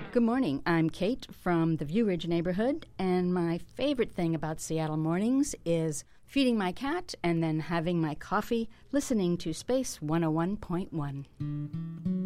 Good morning. I'm Kate from the View Ridge neighborhood, and my favorite thing about Seattle mornings is feeding my cat and then having my coffee, listening to Space 101.1.